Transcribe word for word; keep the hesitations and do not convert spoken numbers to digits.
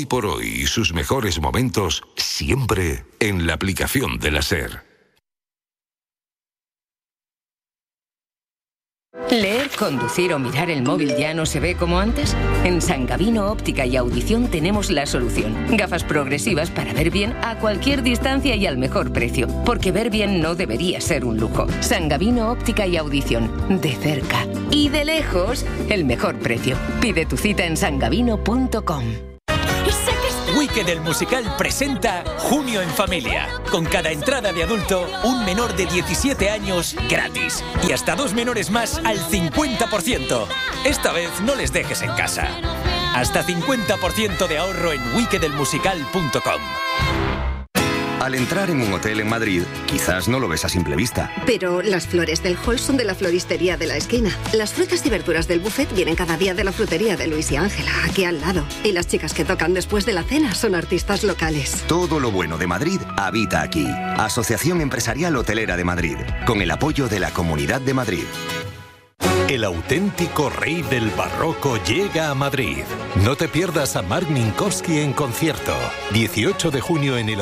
por hoy y sus mejores momentos siempre en la aplicación de la SER. ¿Leer, conducir o mirar el móvil ya no se ve como antes? En San Gavino Óptica y Audición tenemos la solución. Gafas progresivas para ver bien a cualquier distancia y al mejor precio. Porque ver bien no debería ser un lujo. San Gavino Óptica y Audición. De cerca y de lejos, el mejor precio. Pide tu cita en san gavino punto com. Wicked el musical presenta Junio en Familia. Con cada entrada de adulto, un menor de diecisiete años gratis. Y hasta dos menores más al cincuenta por ciento. Esta vez no les dejes en casa. Hasta cincuenta por ciento de ahorro en wicked el musical punto com. Al entrar en un hotel en Madrid, quizás no lo ves a simple vista. Pero las flores del hall son de la floristería de la esquina. Las frutas y verduras del buffet vienen cada día de la frutería de Luis y Ángela, aquí al lado. Y las chicas que tocan después de la cena son artistas locales. Todo lo bueno de Madrid habita aquí. Asociación Empresarial Hotelera de Madrid, con el apoyo de la Comunidad de Madrid. El auténtico rey del barroco llega a Madrid. No te pierdas a Mark Minkowski en concierto. dieciocho de junio en el